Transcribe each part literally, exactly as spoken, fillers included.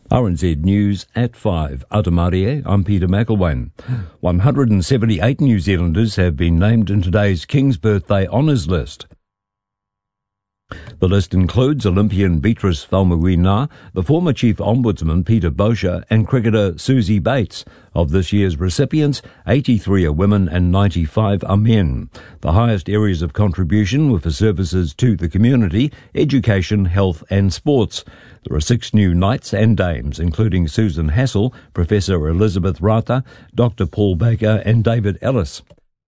R N Z News at five. Atamarie, I'm Peter McElwain. one hundred seventy-eight New Zealanders have been named in today's King's Birthday Honours list. The list includes Olympian Beatrice Faumuina, the former Chief Ombudsman Peter Boscher, and cricketer Susie Bates. Of this year's recipients, eighty-three are women and ninety-five are men. The highest areas of contribution were for services to the community, education, health and sports. There are six new knights and dames, including Susan Hassel, Professor Elizabeth Rata, Doctor Paul Baker and David Ellis.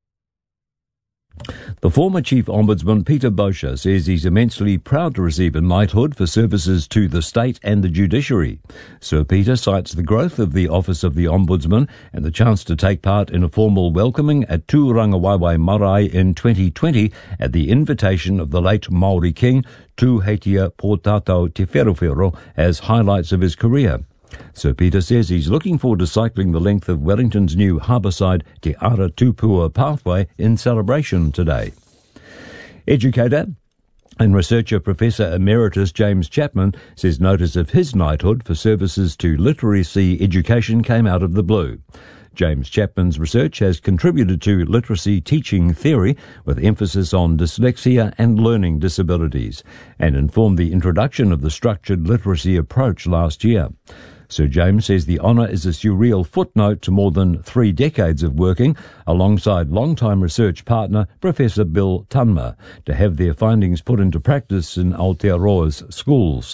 The former Chief Ombudsman Peter Boscher says he's immensely proud to receive a knighthood for services to the state and the judiciary. Sir Peter cites the growth of the Office of the Ombudsman and the chance to take part in a formal welcoming at Tūrangawaewae Marae in twenty twenty at the invitation of the late Māori King Tūheitia Pōtātau Te Wherowhero as highlights of his career. Sir Peter says he's looking forward to cycling the length of Wellington's new harbourside Te Ara Tupua pathway in celebration today. Educator and researcher Professor Emeritus James Chapman says notice of his knighthood for services to literacy education came out of the blue. James Chapman's research has contributed to literacy teaching theory with emphasis on dyslexia and learning disabilities and informed the introduction of the structured literacy approach last year. Sir James says the honour is a surreal footnote to more than three decades of working alongside long-time research partner Professor Bill Tunmer to have their findings put into practice in Aotearoa's schools.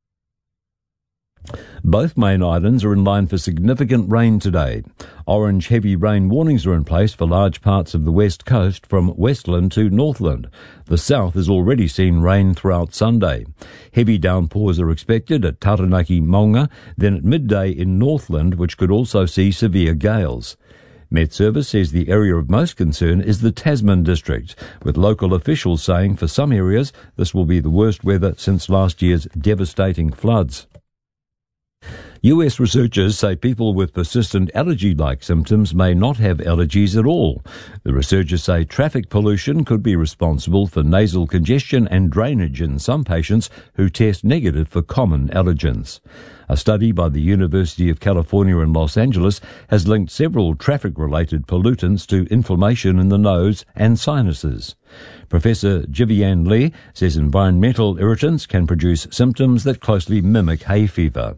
Both main islands are in line for significant rain today. Orange heavy rain warnings are in place for large parts of the west coast from Westland to Northland. The south has already seen rain throughout Sunday. Heavy downpours are expected at Taranaki Maunga, then at midday in Northland, which could also see severe gales. Met Service says the area of most concern is the Tasman district, with local officials saying for some areas this will be the worst weather since last year's devastating floods. U S researchers say people with persistent allergy-like symptoms may not have allergies at all. The researchers say traffic pollution could be responsible for nasal congestion and drainage in some patients who test negative for common allergens. A study by the University of California in Los Angeles has linked several traffic-related pollutants to inflammation in the nose and sinuses. Professor Jivian Lee says environmental irritants can produce symptoms that closely mimic hay fever.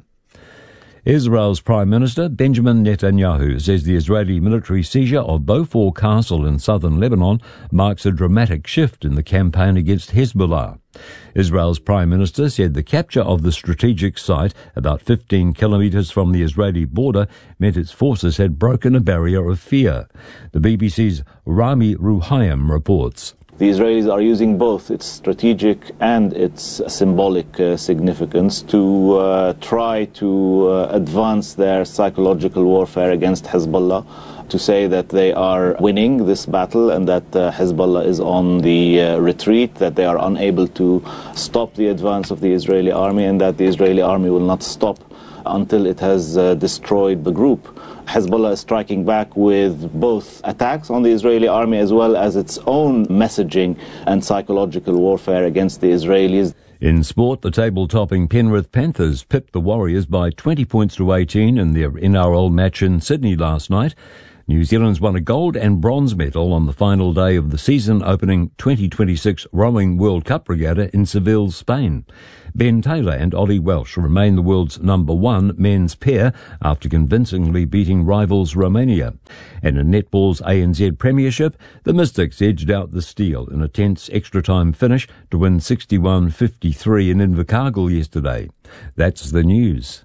Israel's Prime Minister Benjamin Netanyahu says the Israeli military seizure of Beaufort Castle in southern Lebanon marks a dramatic shift in the campaign against Hezbollah. Israel's Prime Minister said the capture of the strategic site, about fifteen kilometres from the Israeli border, meant its forces had broken a barrier of fear. The B B C's Rami Ruhaim reports. The Israelis are using both its strategic and its symbolic uh, significance to uh, try to uh, advance their psychological warfare against Hezbollah, to say that they are winning this battle and that uh, Hezbollah is on the uh, retreat, that they are unable to stop the advance of the Israeli army, and that the Israeli army will not stop until it has uh, destroyed the group. Hezbollah is striking back with both attacks on the Israeli army as well as its own messaging and psychological warfare against the Israelis. In sport, the table-topping Penrith Panthers pipped the Warriors by twenty points to eighteen in their N R L match in Sydney last night. New Zealand's won a gold and bronze medal on the final day of the season-opening twenty twenty-six Rowing World Cup regatta in Seville, Spain. Ben Taylor and Ollie Welsh remain the world's number one men's pair after convincingly beating rivals Romania. And in netball's A N Z Premiership, the Mystics edged out the Steel in a tense extra-time finish to win sixty-one fifty-three in Invercargill yesterday. That's the news.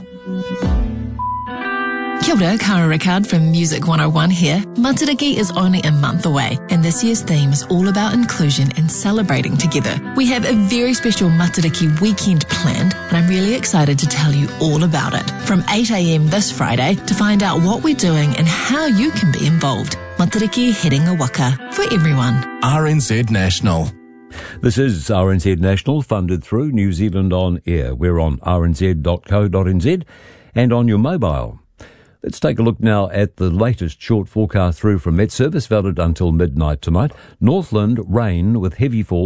Kia ora, Cara Rickard from Music one oh one here. Matariki is only a month away, and this year's theme is all about inclusion and celebrating together. We have a very special Matariki weekend planned, and I'm really excited to tell you all about it. From eight a.m. this Friday to find out what we're doing and how you can be involved. Matariki heading a waka for everyone. R N Z National. This is R N Z National, funded through New Zealand On Air. We're on r n z dot co dot n z and on your mobile. Let's take a look now at the latest short forecast through from Met Service, valid until midnight tonight. Northland, rain with heavy falls,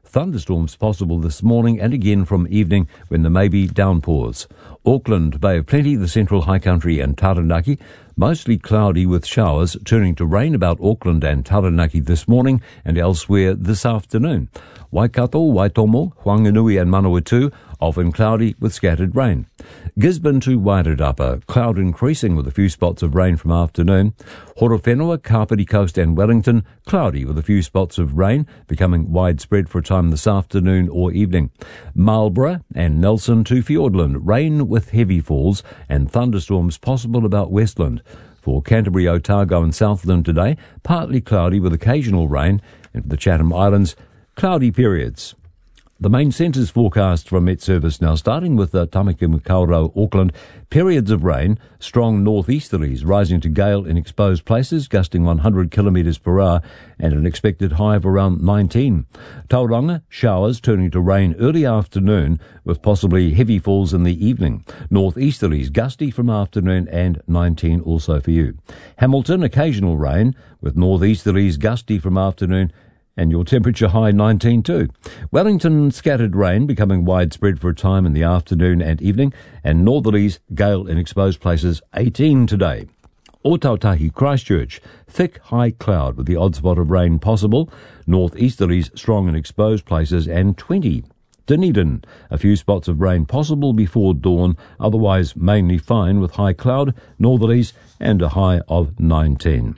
Thunderstorms possible this morning and again from evening when there may be downpours. Auckland, Bay of Plenty, the Central High Country and Taranaki, mostly cloudy with showers, turning to rain about Auckland and Taranaki this morning and elsewhere this afternoon. Waikato, Waitomo, Whanganui and Manawatu, often cloudy with scattered rain. Gisborne to Wairarapa, cloud increasing with a few spots of rain from afternoon. Horowhenua, Kapiti Coast and Wellington, cloudy with a few spots of rain, becoming widespread for a time this afternoon or evening. Marlborough and Nelson to Fiordland, rain with heavy falls and thunderstorms possible about Westland. For Canterbury, Otago and Southland today, partly cloudy with occasional rain, and for the Chatham Islands, cloudy periods. The main centres forecast from Met Service now, starting with uh, Tamaki Makaurau, Auckland, periods of rain, strong northeasterlies rising to gale in exposed places, gusting one hundred kilometres per hour, and an expected high of around nineteen. Tauranga, showers turning to rain early afternoon with possibly heavy falls in the evening. Northeasterlies gusty from afternoon and nineteen also for you. Hamilton, occasional rain with northeasterlies gusty from afternoon and your temperature high nineteen too. Wellington, scattered rain becoming widespread for a time in the afternoon and evening, and northerlies, gale in exposed places, eighteen today. Otautahi, Christchurch, thick high cloud with the odd spot of rain possible, northeasterlies strong in exposed places, and twenty. Dunedin, a few spots of rain possible before dawn, otherwise mainly fine with high cloud, northerlies, and a high of nineteen.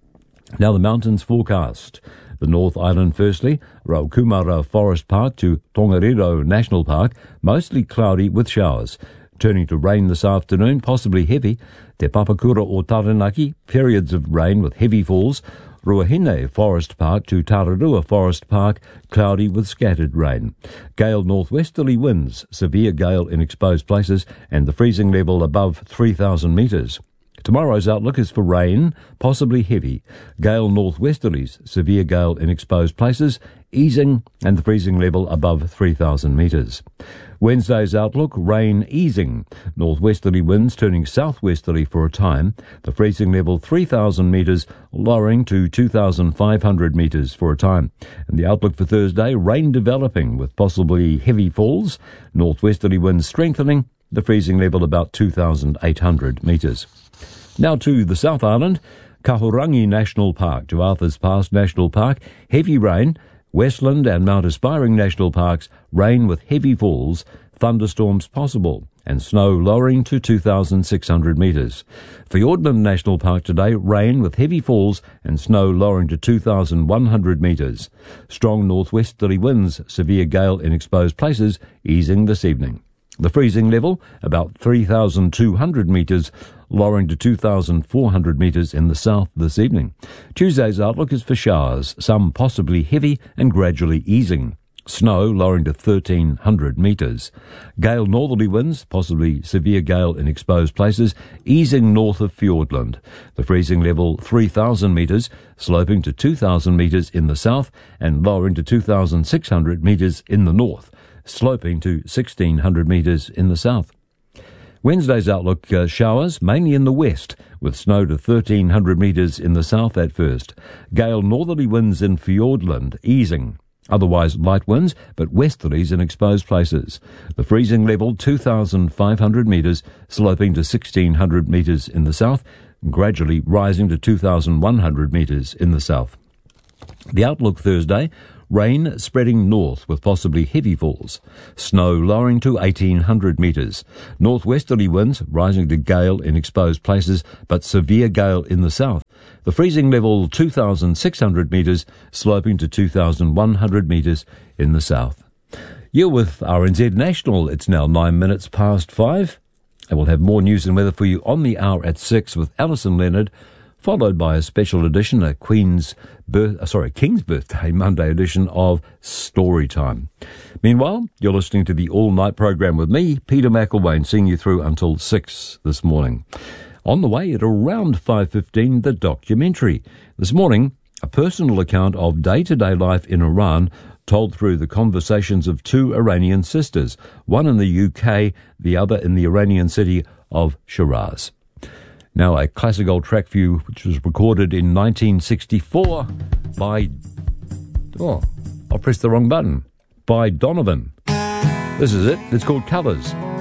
Now the mountains forecast. The North Island firstly, Raukumara Forest Park to Tongariro National Park, mostly cloudy with showers. Turning to rain this afternoon, possibly heavy. Te Papakura or Taranaki, periods of rain with heavy falls. Ruahine Forest Park to Tararua Forest Park, cloudy with scattered rain. Gale northwesterly winds, severe gale in exposed places, and the freezing level above three thousand metres. Tomorrow's outlook is for rain, possibly heavy. Gale northwesterlies, severe gale in exposed places, easing, and the freezing level above three thousand metres. Wednesday's outlook, rain easing. Northwesterly winds turning southwesterly for a time. The freezing level three thousand metres, lowering to two thousand five hundred metres for a time. And the outlook for Thursday, rain developing with possibly heavy falls. Northwesterly winds strengthening. The freezing level about two thousand eight hundred metres. Now to the South Island, Kahurangi National Park to Arthur's Pass National Park, heavy rain. Westland and Mount Aspiring National Parks, rain with heavy falls, thunderstorms possible, and snow lowering to two thousand six hundred metres. Fiordland National Park today, rain with heavy falls and snow lowering to two thousand one hundred metres. Strong northwesterly winds, severe gale in exposed places, easing this evening. The freezing level, about three thousand two hundred metres, lowering to two thousand four hundred metres in the south this evening. Tuesday's outlook is for showers, some possibly heavy and gradually easing. Snow lowering to thirteen hundred metres. Gale northerly winds, possibly severe gale in exposed places, easing north of Fiordland. The freezing level three thousand metres, sloping to two thousand metres in the south and lowering to two thousand six hundred metres in the north, sloping to sixteen hundred metres in the south. Wednesday's outlook, uh, showers, mainly in the west, with snow to thirteen hundred metres in the south at first. Gale northerly winds in Fiordland, easing. Otherwise light winds, but westerlies in exposed places. The freezing level two thousand five hundred metres, sloping to sixteen hundred metres in the south, gradually rising to two thousand one hundred metres in the south. The outlook Thursday, rain spreading north with possibly heavy falls. Snow lowering to eighteen hundred metres. Northwesterly winds rising to gale in exposed places, but severe gale in the south. The freezing level two thousand six hundred metres, sloping to two thousand one hundred metres in the south. You're with R N Z National. It's now nine minutes past five. And we'll have more news and weather for you on the hour at six with Alison Leonard, followed by a special edition, a Queen's birth, uh, sorry, King's Birthday Monday edition of Storytime. Meanwhile, you're listening to the all-night program with me, Peter McElwain, seeing you through until six this morning. On the way at around five fifteen, the documentary. This morning, a personal account of day-to-day life in Iran, told through the conversations of two Iranian sisters, one in the U K, the other in the Iranian city of Shiraz. Now, a classic old track for you, which was recorded in nineteen sixty-four by... Oh, I pressed the wrong button. by Donovan. This is it. It's called Colours.